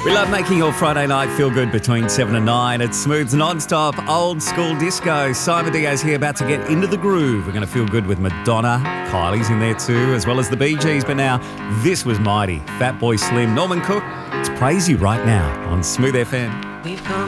We love making your Friday night feel good between 7 and 9. It's Smooth's non-stop old school disco. Simon Dio's here, about to get into the groove. We're going to feel good with Madonna. Kylie's in there too, as well as the Bee Gees. But now, this was mighty. Fatboy Slim, Norman Cook. It's Praise You right now on Smooth FM. We've come